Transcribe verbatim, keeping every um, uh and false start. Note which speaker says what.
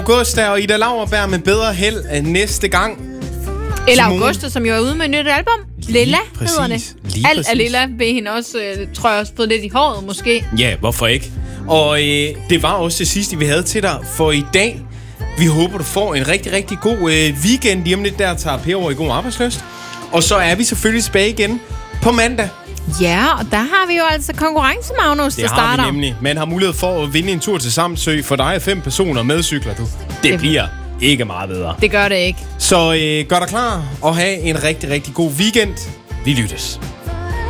Speaker 1: Augusta og Ida Lauerberg med bedre held næste gang.
Speaker 2: Eller Augusta, som jo er ude med et nyt album. Lilla hedder det.
Speaker 1: Lige
Speaker 2: Alt
Speaker 1: præcis.
Speaker 2: er lilla ved hende også, øh, tror jeg også, fået lidt i håret måske.
Speaker 1: Ja, hvorfor ikke? Og øh, det var også det sidste, vi havde til dig for i dag. Vi håber, du får en rigtig, rigtig god øh, weekend. Lige om lidt der tager Per over i god arbejdsløst. Og så er vi selvfølgelig tilbage igen på mandag.
Speaker 2: Ja, og der har vi jo altså konkurrence, Magnus, der
Speaker 1: Det
Speaker 2: starter.
Speaker 1: har vi nemlig. Man har mulighed for at vinde en tur til Samsø. For dig er fem personer med cykler, du. Det, det bliver ikke meget bedre.
Speaker 2: Det gør det ikke.
Speaker 1: Så øh, gør dig klar og have en rigtig, rigtig god weekend. Vi lyttes.